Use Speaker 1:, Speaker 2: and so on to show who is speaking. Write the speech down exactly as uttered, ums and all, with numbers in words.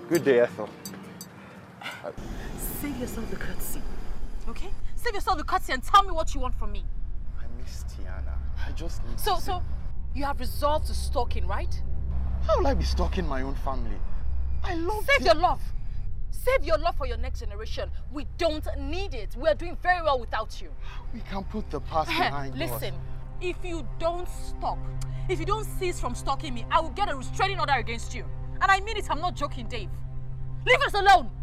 Speaker 1: Good day, Ethel.
Speaker 2: Save yourself the courtesy, okay? Save yourself the courtesy and tell me what you want from me.
Speaker 1: I miss Tiana. I just need
Speaker 2: So,
Speaker 1: to
Speaker 2: so, you have resolved to stalking, right?
Speaker 1: How will I be stalking my own family? I love
Speaker 2: Save your love. Save your love for your next generation. We don't need it. We are doing very well without you.
Speaker 1: We can put the past behind us.
Speaker 2: Listen, if you don't stop, if you don't cease from stalking me, I will get a restraining order against you. And I mean it, I'm not joking, Dave. Leave us alone!